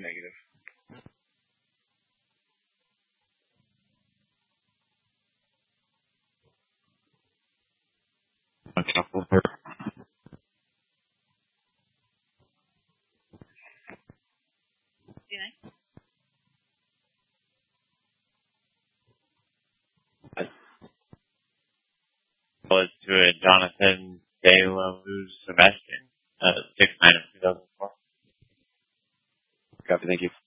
Negative. Was to a Jonathan De La Luz Sebastian, 6-9 of 2004. Copy, thank you.